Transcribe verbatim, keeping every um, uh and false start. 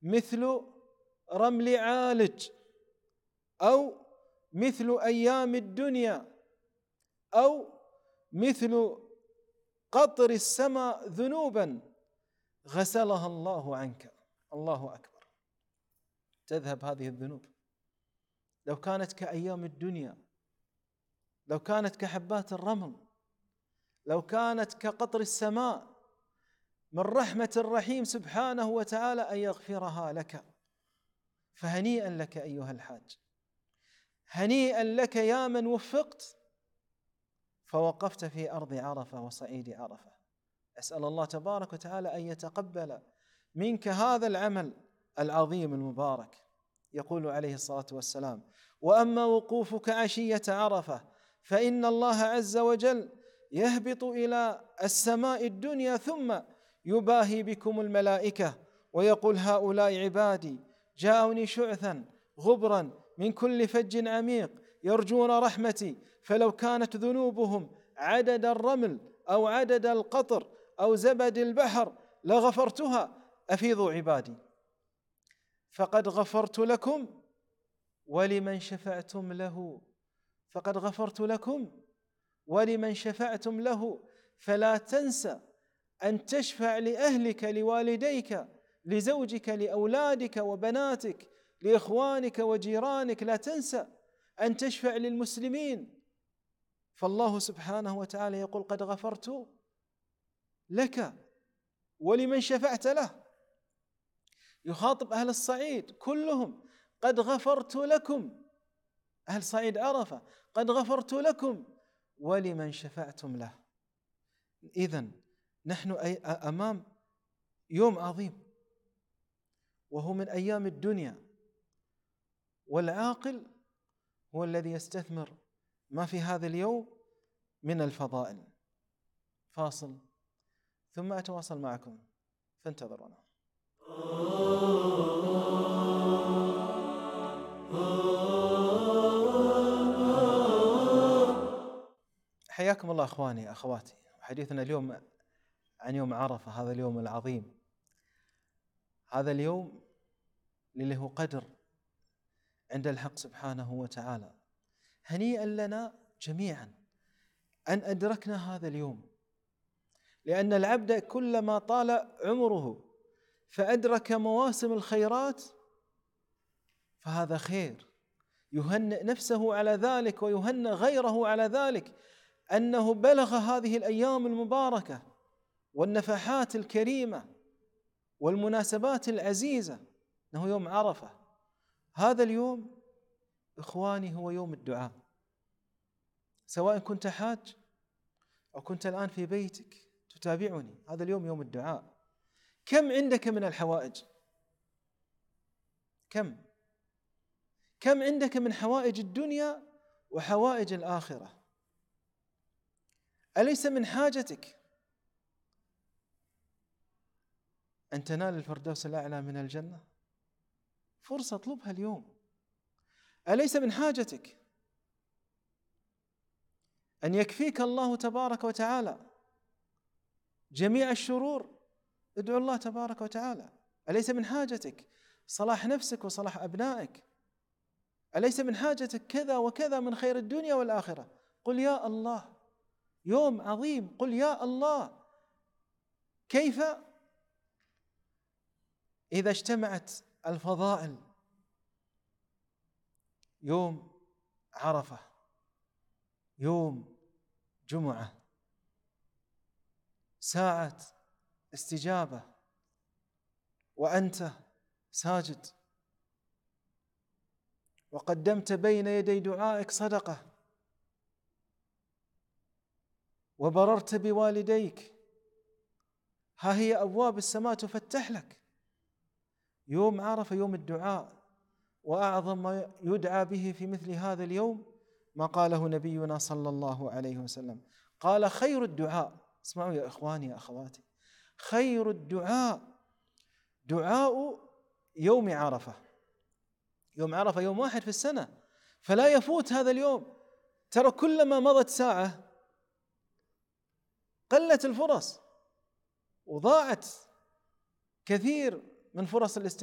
مثل رمل عالج، أو مثل أيام الدنيا، أو مثل قطر السماء ذنوبا غسلها الله عنك. الله أكبر. تذهب هذه الذنوب. لو كانت كأيام الدنيا، لو كانت كحبات الرمل، لو كانت كقطر السماء، من رحمة الرحيم سبحانه وتعالى أن يغفرها لك. فهنيئا لك أيها الحاج، هنيئا لك يا من وفقت فوقفت في أرض عرفة وصعيد عرفة. أسأل الله تبارك وتعالى أن يتقبل منك هذا العمل العظيم المبارك. يقول عليه الصلاة والسلام: وأما وقوفك عشية عرفة فإن الله عز وجل يهبط إلى السماء الدنيا ثم يباهي بكم الملائكة ويقول: هؤلاء عبادي جاءوني شعثا غبرا من كل فج عميق يرجون رحمتي، فلو كانت ذنوبهم عدد الرمل أو عدد القطر أو زبد البحر لغفرتها، أفيضوا عبادي فقد غفرت لكم ولمن شفعتم له، فقد غفرت لكم ولمن شفعتم له. فلا تنسى أن تشفع لأهلك، لوالديك، لزوجك، لأولادك وبناتك، لإخوانك وجيرانك. لا تنسى أن تشفع للمسلمين، فالله سبحانه وتعالى يقول: قد غفرت لك ولمن شفعت له. يخاطب أهل الصعيد كلهم: قد غفرت لكم. أهل صعيد عرفة: قد غفرت لكم ولمن شفعتم له. إذن نحن أمام يوم عظيم، وهو من أيام الدنيا، والعاقل هو الذي يستثمر ما في هذا اليوم من الفضائل. فاصل ثم أتواصل معكم، فانتظرونا. حياكم الله أخواني أخواتي. حديثنا اليوم عن يوم عرفة، هذا اليوم العظيم، هذا اليوم اللي له قدر عند الحق سبحانه وتعالى. هنيئا لنا جميعا أن أدركنا هذا اليوم، لأن العبد كلما طال عمره فأدرك مواسم الخيرات فهذا خير، يهنئ نفسه على ذلك ويهنئ غيره على ذلك، أنه بلغ هذه الأيام المباركة والنفحات الكريمة والمناسبات العزيزة، أنه يوم عرفة. هذا اليوم إخواني هو يوم الدعاء، سواء كنت حاج أو كنت الآن في بيتك تتابعني، هذا اليوم يوم الدعاء. كم عندك من الحوائج؟ كم كم عندك من حوائج الدنيا وحوائج الآخرة؟ أليس من حاجتك أن تنال الفردوس الأعلى من الجنة؟ فرصة اطلبها اليوم. أليس من حاجتك أن يكفيك الله تبارك وتعالى جميع الشرور؟ ادعو الله تبارك وتعالى. أليس من حاجتك صلاح نفسك وصلاح أبنائك؟ أليس من حاجتك كذا وكذا من خير الدنيا والآخرة؟ قل يا الله. يوم عظيم، قل يا الله. كيف إذا اجتمعت الفضائل يوم عرفة، يوم جمعة، ساعة استجابة وأنت ساجد، وقدمت بين يدي دعائك صدقة، وبررت بوالديك، ها هي أبواب السماء تفتح لك. يوم عرفة يوم الدعاء، وأعظم ما يدعى به في مثل هذا اليوم ما قاله نبينا صلى الله عليه وسلم، قال: خير الدعاء، اسمعوا يا إخواني يا أخواتي، خير الدعاء دعاء يوم عرفة. يوم عرفة يوم واحد في السنة، فلا يفوت هذا اليوم. ترى كلما مضت ساعة قلت الفرص وضاعت كثير من فرص الاستثمار.